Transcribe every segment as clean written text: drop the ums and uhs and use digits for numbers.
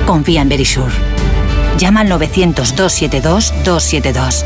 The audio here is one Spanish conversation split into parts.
confía en Verisure. Llama al 900-272-272.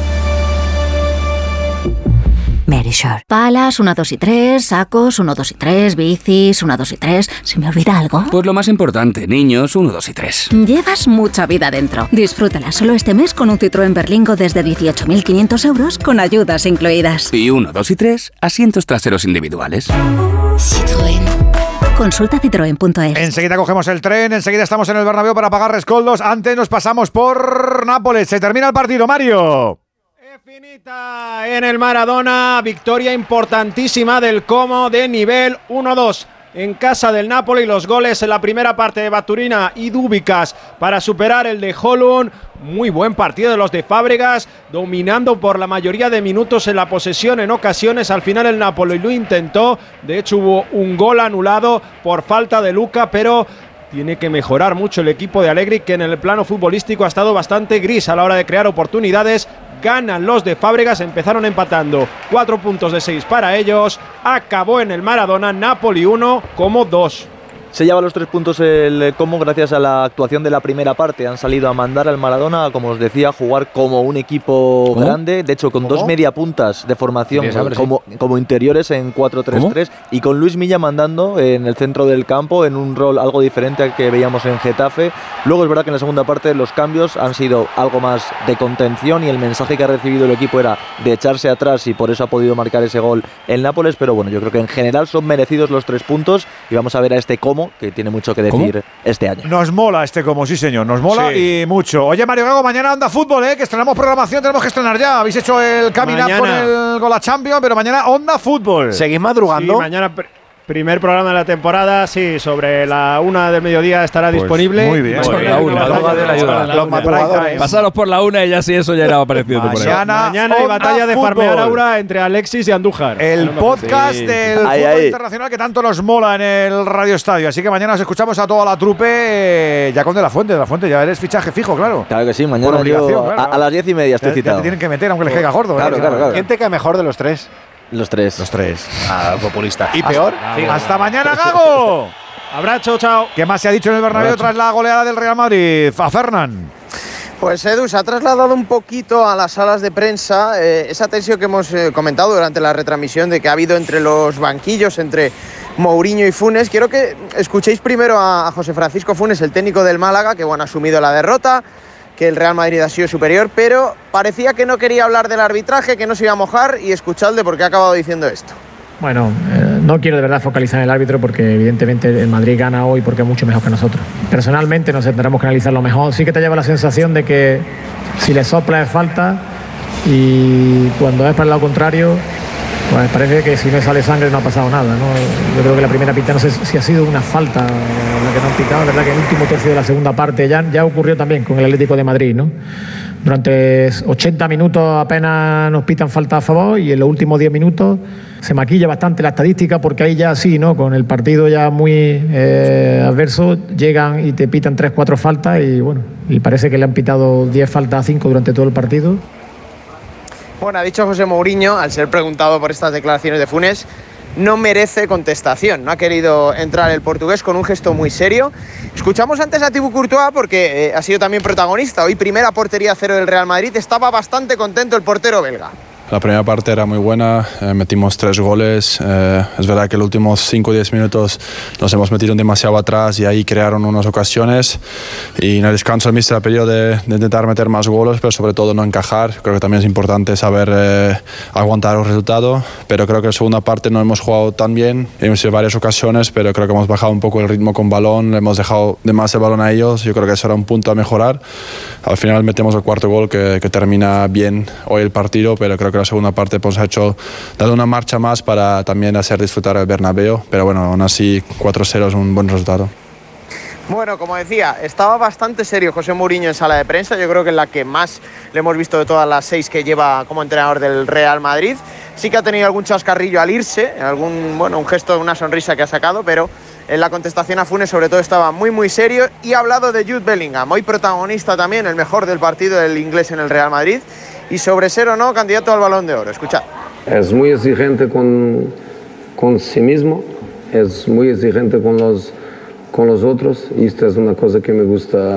Verisure. Palas, 1, 2 y 3, sacos, 1, 2 y 3, bicis, 1, 2 y 3. ¿Se me olvida algo? Pues lo más importante, niños, 1, 2 y 3. Llevas mucha vida dentro. Disfrútala solo este mes con un Citroën Berlingo desde 18.500 euros con ayudas incluidas. Y 1, 2 y 3, asientos traseros individuales. Citroën. Consulta citroen.es. Enseguida cogemos el tren, enseguida estamos en el Bernabéu para pagar rescoldos. Antes nos pasamos por Nápoles. Se termina el partido, Mario. Finita en el Maradona, victoria importantísima del Como de nivel 1-2 en casa del Napoli. Los goles en la primera parte de Baturina y Dúbicas para superar el de Holund. Muy buen partido de los de Fábregas, dominando por la mayoría de minutos en la posesión en ocasiones. Al final el Napoli lo intentó, de hecho hubo un gol anulado por falta de Luca, pero tiene que mejorar mucho el equipo de Allegri, que en el plano futbolístico ha estado bastante gris a la hora de crear oportunidades. Ganan los de Fábregas, empezaron empatando, 4 puntos de 6 para ellos. Acabó en el Maradona, Napoli 1, Como 2. Se lleva los 3 puntos el Como gracias a la actuación de la primera parte. Han salido a mandar al Maradona, como os decía, jugar como un equipo grande. De hecho, con 2 mediapuntas de formación como interiores en 4-3-3 y con Luis Milla mandando en el centro del campo en un rol algo diferente al que veíamos en Getafe. Luego es verdad que en la segunda parte los cambios han sido algo más de contención y el mensaje que ha recibido el equipo era de echarse atrás y por eso ha podido marcar ese gol el Nápoles. Pero bueno, yo creo que en general son merecidos los 3 puntos y vamos a ver a este Como, que tiene mucho que decir este año. Nos mola este Como, sí señor, nos mola y mucho. Oye, Mario Gago, mañana Onda Fútbol, que estrenamos programación, tenemos que estrenar ya. Habéis hecho el coming up con el Gola Champions, pero mañana Onda Fútbol. ¿Seguís madrugando? Sí, mañana primer programa de la temporada, sí, sobre la 1 del mediodía estará disponible. Muy bien. Pasaros por la 1 y ya si eso ya era aparecido. Mañana hay batalla de farmear aura entre Alexis y Andújar. El podcast del fútbol internacional que tanto nos mola en el Radio Estadio. Así que mañana os escuchamos a toda la trupe ya con De La Fuente. De La Fuente ya eres fichaje fijo, claro. Claro que sí, mañana a las 10:30 estoy citado. Te tienen que meter aunque les caiga gordo. Claro. ¿Quién te cae mejor de los 3? Los tres. Populista. ¿Y peor? Hasta mañana, Gago. Abrazo, chao. ¿Qué más se ha dicho en el Bernabéu tras la goleada del Real Madrid? A Fernán. Pues Edu, se ha trasladado un poquito a las salas de prensa esa tensión que hemos comentado durante la retransmisión de que ha habido entre los banquillos, entre Mourinho y Funes. Quiero que escuchéis primero a José Francisco Funes, el técnico del Málaga, que ha asumido la derrota, que el Real Madrid ha sido superior, pero parecía que no quería hablar del arbitraje, que no se iba a mojar, y escuchadle porque ha acabado diciendo esto. Bueno, no quiero de verdad focalizar en el árbitro porque evidentemente el Madrid gana hoy porque es mucho mejor que nosotros. Personalmente nos tendremos que analizarlo mejor. Sí que te lleva la sensación de que si le sopla es falta y cuando es para el lado contrario, pues parece que si no sale sangre no ha pasado nada, ¿no? Yo creo que la primera pita, no sé si ha sido una falta la que no han pitado. La verdad que en el último tercio de la segunda parte ya ocurrió también con el Atlético de Madrid, ¿no? Durante 80 minutos apenas nos pitan falta a favor y en los últimos 10 minutos se maquilla bastante la estadística porque ahí ya sí, ¿no? Con el partido ya muy adverso llegan y te pitan 3-4 faltas y bueno, y parece que le han pitado 10 faltas a 5 durante todo el partido. Bueno, ha dicho José Mourinho, al ser preguntado por estas declaraciones de Funes, no merece contestación. No ha querido entrar el portugués con un gesto muy serio. Escuchamos antes a Thibaut Courtois porque ha sido también protagonista. Hoy primera portería cero del Real Madrid. Estaba bastante contento el portero belga. La primera parte era muy buena, metimos 3 goles. Es verdad que los últimos 5 o 10 minutos nos hemos metido demasiado atrás y ahí crearon unas ocasiones. Y en el descanso el míster ha pedido de intentar meter más goles, pero sobre todo no encajar. Creo que también es importante saber aguantar el resultado. Pero creo que en la segunda parte no hemos jugado tan bien. Hemos tenido varias ocasiones, pero creo que hemos bajado un poco el ritmo con balón. Le hemos dejado de más el balón a ellos. Yo creo que eso era un punto a mejorar. Al final metemos el cuarto gol que termina bien hoy el partido, pero creo que la segunda parte pues ha dado una marcha más para también hacer disfrutar el Bernabéu, pero bueno, aún así 4-0 es un buen resultado. Bueno, como decía, estaba bastante serio José Mourinho en sala de prensa. Yo creo que es la que más le hemos visto de todas las 6 que lleva como entrenador del Real Madrid. Sí que ha tenido algún chascarrillo al irse, un gesto, una sonrisa que ha sacado, pero en la contestación a Funes sobre todo estaba muy muy serio y ha hablado de Jude Bellingham, hoy protagonista también, el mejor del partido del inglés en el Real Madrid y sobre ser o no candidato al Balón de Oro. Escuchad. Es muy exigente con sí mismo, es muy exigente con los otros y esto es una cosa que me gusta